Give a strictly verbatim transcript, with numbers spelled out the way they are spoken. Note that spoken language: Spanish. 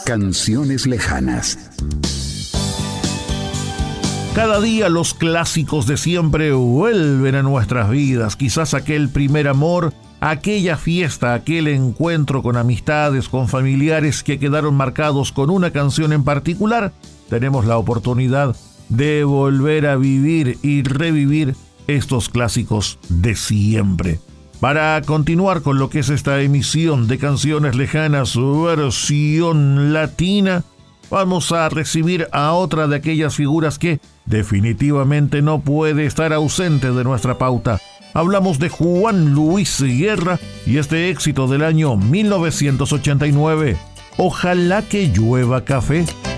Canciones lejanas. Cada día los clásicos de siempre vuelven a nuestras vidas. Quizás aquel primer amor, aquella fiesta, aquel encuentro con amistades, con familiares que quedaron marcados con una canción en particular. Tenemos la oportunidad de volver a vivir y revivir estos clásicos de siempre. Para continuar con lo que es esta emisión de Canciones Lejanas versión latina, vamos a recibir a otra de aquellas figuras que definitivamente no puede estar ausente de nuestra pauta. Hablamos de Juan Luis Guerra y este éxito del año mil novecientos ochenta y nueve, Ojalá que llueva café.